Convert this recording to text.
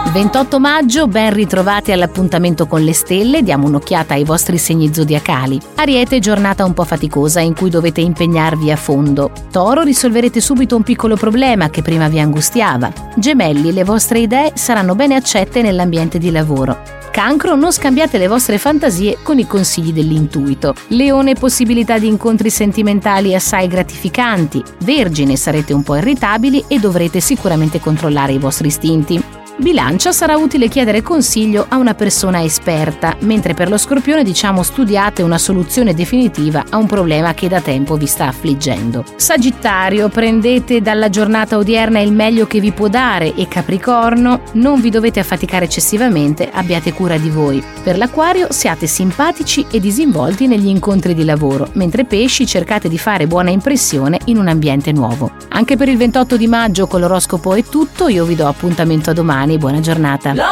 28 maggio, ben ritrovati all'appuntamento con le stelle, diamo un'occhiata ai vostri segni zodiacali. Ariete, giornata un po' faticosa in cui dovete impegnarvi a fondo. Toro, risolverete subito un piccolo problema che prima vi angustiava. Gemelli, le vostre idee saranno bene accette nell'ambiente di lavoro. Cancro, non scambiate le vostre fantasie con i consigli dell'intuito. Leone, possibilità di incontri sentimentali assai gratificanti. Vergine, sarete un po' irritabili e dovrete sicuramente controllare i vostri istinti. Bilancia, sarà utile chiedere consiglio a una persona esperta, mentre per lo Scorpione studiate una soluzione definitiva a un problema che da tempo vi sta affliggendo. Sagittario, prendete dalla giornata odierna il meglio che vi può dare e Capricorno, non vi dovete affaticare eccessivamente, abbiate cura di voi. Per l'Acquario, siate simpatici e disinvolti negli incontri di lavoro, mentre Pesci, cercate di fare buona impressione in un ambiente nuovo. Anche per il 28 di maggio con l'oroscopo è tutto, io vi do appuntamento a domani. Buona giornata.